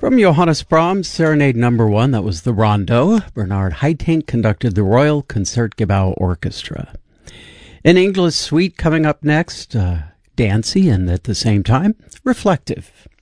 From Johannes Brahms, Serenade Number 1, that was the Rondo. Bernard Haitink conducted the Royal Concertgebouw Orchestra. An English suite coming up next, dancey and at the same time reflective.